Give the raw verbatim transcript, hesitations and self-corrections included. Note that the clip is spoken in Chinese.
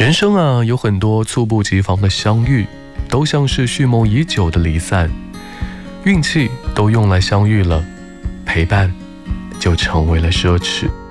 人生啊，有很多猝不及防的相遇，都像是蓄谋已久的离散。运气都用来相遇了，陪伴就成为了奢侈。